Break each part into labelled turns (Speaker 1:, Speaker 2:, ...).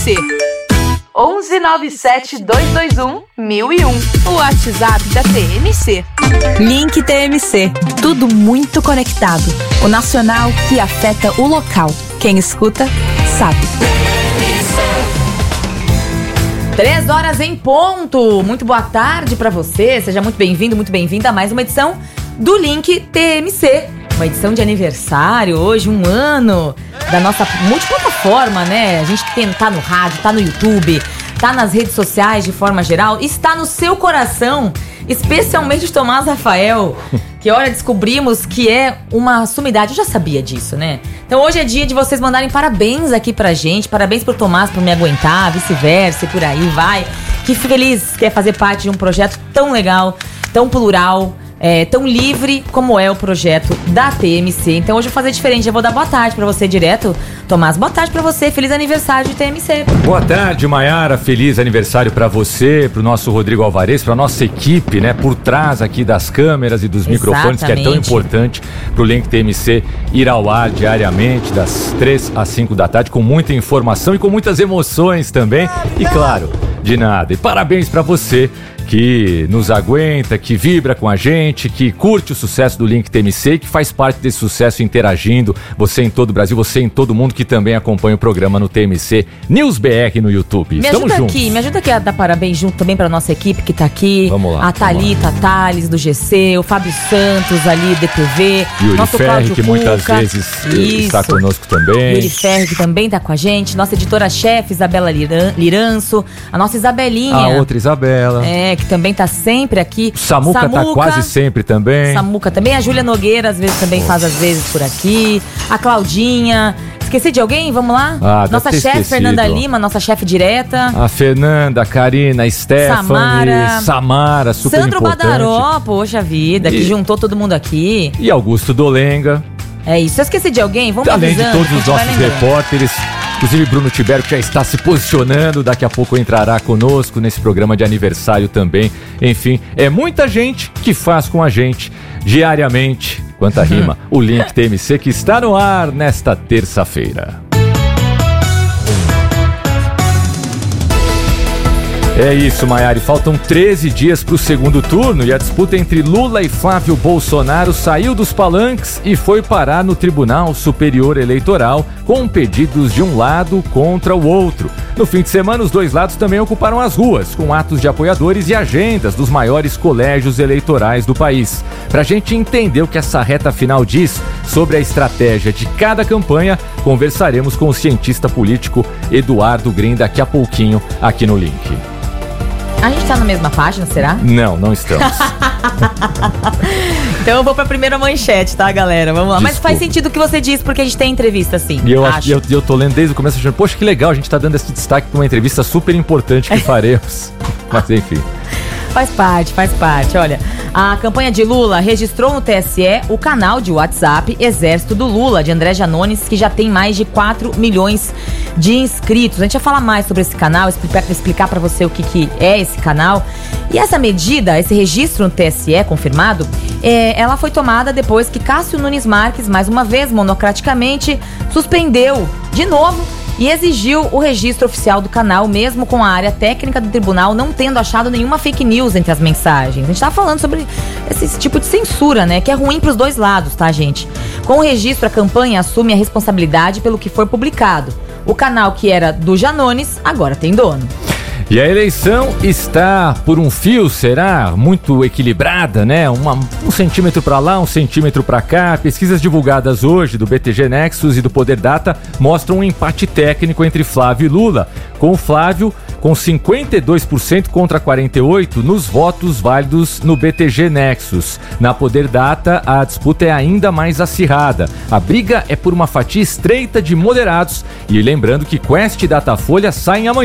Speaker 1: TMC. 1197-221-1001. O WhatsApp da TMC.
Speaker 2: Link TMC. Tudo muito conectado. O nacional que afeta o local. Quem escuta, sabe.
Speaker 3: 3 horas em ponto. Muito boa tarde pra você. Seja muito bem-vindo, muito bem-vinda a mais uma edição do Link TMC. Uma edição de aniversário, hoje, 1 ano da nossa multiplataforma, né? A gente tá no rádio, tá no YouTube, tá nas redes sociais de forma geral, está no seu coração, especialmente Tomás Rafael, que, olha, descobrimos que é uma sumidade. Eu já sabia disso, né? Então hoje é dia de vocês mandarem parabéns aqui pra gente, parabéns pro Tomás por me aguentar, vice-versa, e por aí vai. Que feliz que é fazer parte de um projeto tão legal, tão plural, tão livre como é o projeto da TMC. Então hoje eu vou fazer diferente, eu vou dar boa tarde pra você direto. Tomás, boa tarde pra você, feliz aniversário de TMC.
Speaker 4: Boa tarde, Maiara, feliz aniversário pra você, pro nosso Rodrigo Alvarez, pra nossa equipe, né, por trás aqui das câmeras e dos microfones, que é tão importante pro Link TMC ir ao ar diariamente, das 3 às 5 da tarde, com muita informação e com muitas emoções também. E claro, de nada. E parabéns pra você que nos aguenta, que vibra com a gente, que curte o sucesso do Link TMC, que faz parte desse sucesso interagindo, você em todo o Brasil, você em todo mundo que também acompanha o programa no TMC News BR no YouTube. Estamos juntos.
Speaker 3: Me ajuda aqui a dar parabéns junto também pra nossa equipe que tá aqui.
Speaker 4: Vamos lá.
Speaker 3: A Thalita, a Thales do GC, o Fábio Santos ali, DTV.
Speaker 4: Yuri Ferri, que muitas vezes está conosco também.
Speaker 3: Yuri Ferri, que também tá com a gente. Nossa editora-chefe, Isabela Liranço. A nossa Isabelinha.
Speaker 4: A outra Isabela.
Speaker 3: Que também tá sempre aqui.
Speaker 4: Samuca tá quase sempre também.
Speaker 3: Samuca também. A Júlia Nogueira às vezes também faz às vezes por aqui. A Claudinha. Esqueci de alguém? Vamos lá? Nossa chefe Fernanda Lima, nossa chefe direta.
Speaker 4: A Fernanda, a Karina, a Stephanie, Samara, super
Speaker 3: Sandro
Speaker 4: importante.
Speaker 3: Badaró, poxa vida, que juntou todo mundo aqui.
Speaker 4: E Augusto Dolenga.
Speaker 3: É isso. Se eu esqueci de alguém, vamos
Speaker 4: além de todos os nossos repórteres, inclusive Bruno Tibério, que já está se posicionando, daqui a pouco entrará conosco nesse programa de aniversário também. Enfim, é muita gente que faz com a gente diariamente, quanta rima, o Link TMC, que está no ar nesta terça-feira. É isso, Maiara. Faltam 13 dias para o segundo turno e a disputa entre Lula e Flávio Bolsonaro saiu dos palanques e foi parar no Tribunal Superior Eleitoral com pedidos de um lado contra o outro. No fim de semana, os dois lados também ocuparam as ruas, com atos de apoiadores e agendas dos maiores colégios eleitorais do país. Para a gente entender o que essa reta final diz sobre a estratégia de cada campanha, conversaremos com o cientista político Eduardo Green daqui a pouquinho aqui no Link.
Speaker 3: A gente tá na mesma página, será?
Speaker 4: Não estamos.
Speaker 3: Então eu vou pra primeira manchete, tá, galera? Vamos lá. Desculpa. Mas faz sentido o que você disse, porque a gente tem entrevista, sim.
Speaker 4: E eu tô lendo desde o começo, achando, poxa, que legal, a gente tá dando esse destaque pra uma entrevista super importante que faremos. Mas enfim.
Speaker 3: Faz parte. Olha, a campanha de Lula registrou no TSE o canal de WhatsApp Exército do Lula, de André Janones, que já tem mais de 4 milhões de inscritos. A gente vai falar mais sobre esse canal, explicar pra você o que é esse canal. E essa medida, esse registro no TSE confirmado, ela foi tomada depois que Cássio Nunes Marques, mais uma vez, monocraticamente, suspendeu de novo e exigiu o registro oficial do canal, mesmo com a área técnica do tribunal não tendo achado nenhuma fake news entre as mensagens. A gente tá falando sobre esse tipo de censura, né, que é ruim pros dois lados, tá, gente? Com o registro, a campanha assume a responsabilidade pelo que foi publicado. O canal que era do Janones, agora tem dono.
Speaker 4: E a eleição está por um fio, será? Muito equilibrada, né? Um centímetro para lá, um centímetro para cá. Pesquisas divulgadas hoje do BTG Nexus e do Poder Data mostram um empate técnico entre Flávio e Lula, com o Flávio com 52% contra 48% nos votos válidos no BTG Nexus. Na Poder Data, a disputa é ainda mais acirrada. A briga é por uma fatia estreita de moderados. E lembrando que Quest e Datafolha saem amanhã.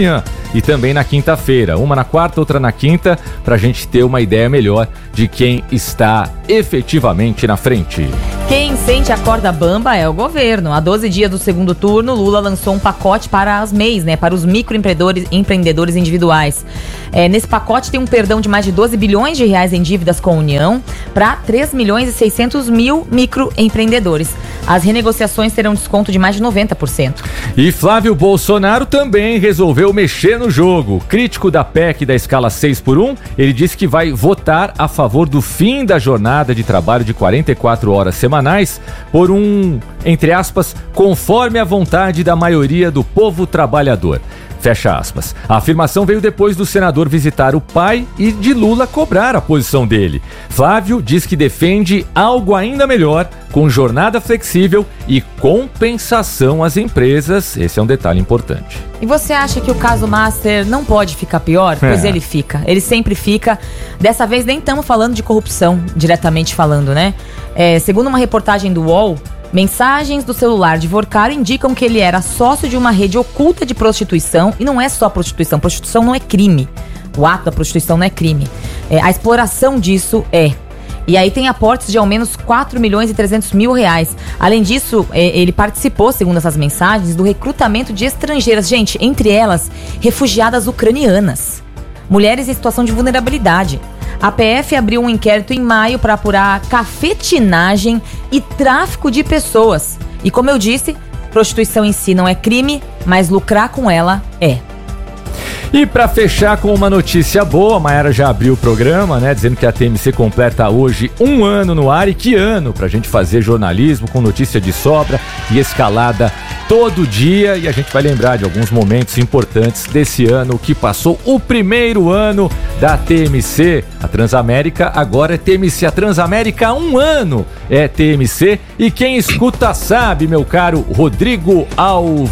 Speaker 4: e também na quinta-feira. Uma na quarta, outra na quinta, para a gente ter uma ideia melhor de quem está efetivamente na frente.
Speaker 3: Quem sente a corda bamba é o governo. Há 12 dias do segundo turno, Lula lançou um pacote para as MEIs, para os microempreendedores individuais. Nesse pacote tem um perdão de mais de 12 bilhões de reais em dívidas com a União para 3 milhões e 600 mil microempreendedores. As renegociações terão desconto de mais de 90%.
Speaker 4: E Flávio Bolsonaro também resolveu mexer no jogo. Crítico da PEC da escala 6x1, ele disse que vai votar a favor do fim da jornada de trabalho de 44 horas semanais por entre aspas, conforme a vontade da maioria do povo trabalhador. Fecha aspas. A afirmação veio depois do senador visitar o pai e de Lula cobrar a posição dele. Flávio diz que defende algo ainda melhor, com jornada flexível e compensação às empresas. Esse é um detalhe importante.
Speaker 3: E você acha que o caso Master não pode ficar pior? Pois ele fica. Ele sempre fica. Dessa vez nem estamos falando de corrupção, diretamente falando, segundo uma reportagem do UOL, mensagens do celular de Vorcaro indicam que ele era sócio de uma rede oculta de prostituição. E não é só prostituição. Prostituição não é crime. O ato da prostituição não é crime. A exploração disso é. E aí tem aportes de ao menos 4 milhões e 300 mil reais. Além disso, ele participou, segundo essas mensagens, do recrutamento de estrangeiras. Gente, entre elas, refugiadas ucranianas. Mulheres em situação de vulnerabilidade. A PF abriu um inquérito em maio para apurar cafetinagem e tráfico de pessoas. E como eu disse, prostituição em si não é crime, mas lucrar com ela é.
Speaker 4: E para fechar com uma notícia boa, a Mayara já abriu o programa, dizendo que a TMC completa hoje 1 ano no ar. E que ano pra gente fazer jornalismo com notícia de sobra e escalada todo dia. E a gente vai lembrar de alguns momentos importantes desse ano que passou, o primeiro ano da TMC. A Transamérica agora é TMC. A Transamérica há 1 ano é TMC. E quem escuta sabe, meu caro Rodrigo Alves.